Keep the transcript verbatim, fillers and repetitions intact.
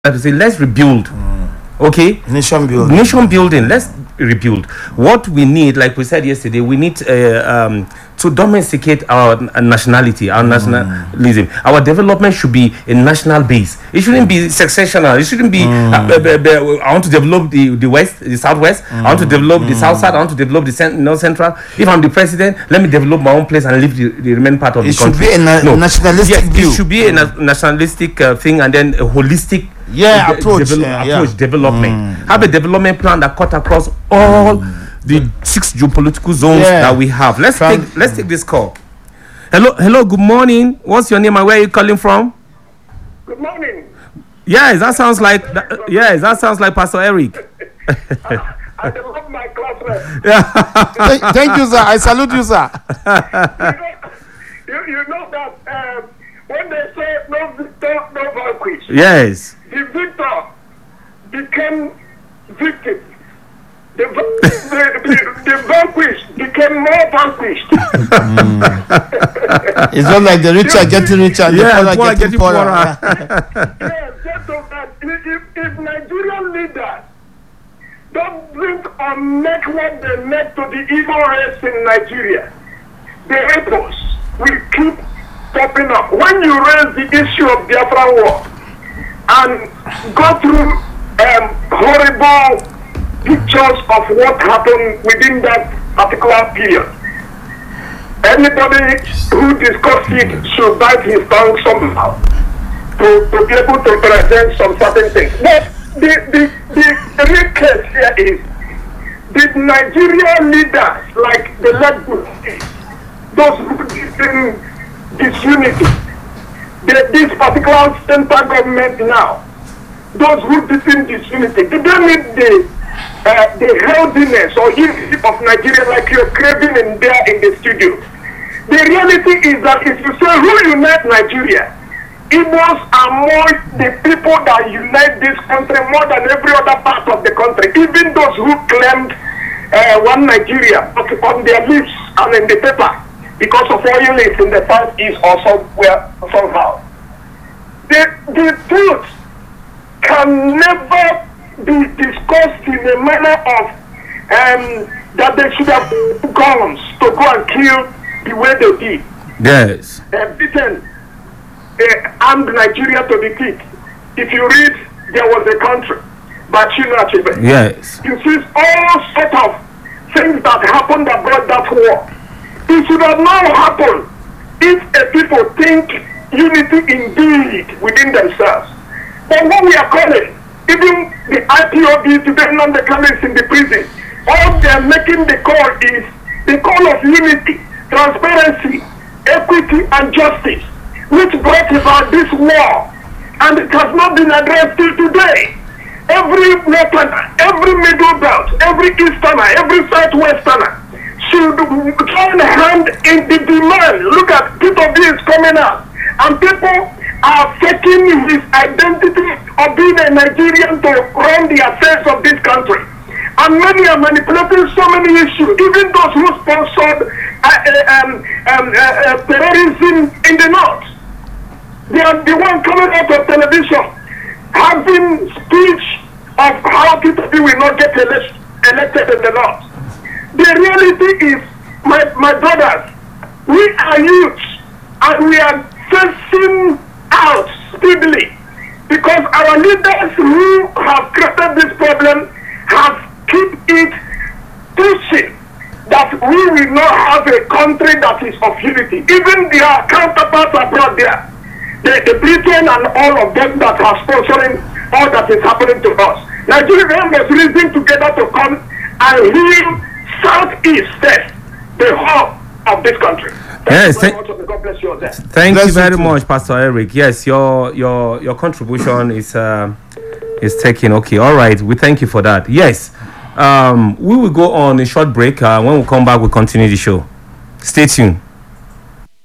to say, let's rebuild. Mm. Okay, nation building. Nation building. Let's rebuild. What we need, like we said yesterday, we need uh, um, to domesticate our nationality, our nationalism. Mm. Our development should be a national base. It shouldn't be secessional. It shouldn't be. Mm. Uh, uh, uh, I want to develop the the west, the southwest. Mm. I want to develop mm. the south side. I want to develop the cent- north central. If I'm the president, let me develop my own place and leave the, the remaining part of it the country. It should be a na- no. nationalistic yes, view. It should be a na- nationalistic uh, thing, and then a holistic. Yeah, de- approach, develop, yeah, approach yeah. development. Mm. Have a development plan that cut across all mm. the six geopolitical zones yeah. that we have. Let's Trans- take let's take this call. Hello, hello. Good morning. What's your name and where are you calling from? Good morning. Yes, that sounds like that, yes, that sounds like Pastor Eric. I, I love my classmate. Yeah. thank, thank you, sir. I salute you, sir. you, know, you, you know that. Um, When they say no victor, no vanquish. Yes. The victor became victim. The, the, the, the vanquished became more vanquished. mm. It's not like the rich are getting richer and yeah, the poor are getting poorer. Yes, just so that if, if Nigerian leaders don't drink or make what they make to the evil race in Nigeria, the rebels will keep popping up. When you raise the issue of Biafra war and go through um, horrible pictures of what happened within that particular period, anybody who discusses it should bite his tongue somehow to, to be able to present some certain things. But the, the, the real case here is, did Nigerian leaders like the late Buhari, those who didn't disunity, the, this particular central government now, those who defend disunity, they don't need the uh, the healthiness or unity of Nigeria like you're craving in there in the studio. The reality is that if you say who unite Nigeria, Igbos are more the people that unite this country more than every other part of the country. Even those who claimed uh, one Nigeria, but on their lips and in the paper, because of oil is in the southeast or somewhere somehow. The, the truth can never be discussed in a manner of um, that they should have guns to go and kill the way they did. Yes. Uh, beaten uh, armed Nigeria to the teeth. If you read, there was a country, Bachino Achebe. Yes. You see all sort of things that happened that brought that war. It should have not happened if a people think unity indeed within themselves. But what we are calling, even the I P O B today, non-declared in the prison, all they are making the call is the call of unity, transparency, equity, and justice, which brought about this war, and it has not been addressed till today. Every westerner, every middle belt, every easterner, every southwesterner should join hand in the demand. Look at Peter B is coming out, and people are taking his identity of being a Nigerian to run the affairs of this country. And many are manipulating so many issues, even those who sponsored uh, uh, um, um, uh, uh, terrorism in the north. They are the one coming out of television, having speech of how Peter B will not get ele- elected in the north. The reality is, my, my brothers, we are youth and we are facing out speedily because our leaders who have created this problem have kept it pushing that we will not have a country that is of unity. Even their counterparts abroad there, the, the Britain and all of them that are sponsoring all that is happening to us. Nigeria must reason together to come and heal Southeast first, the whole of this country. Yes, Thank you very much. God bless you all there. Thank bless you very you much, Pastor Eric. Yes, your your your contribution is uh, is taken. Okay, all right. We thank you for that. Yes, um, we will go on a short break. Uh, when we come back, we'll continue the show. Stay tuned.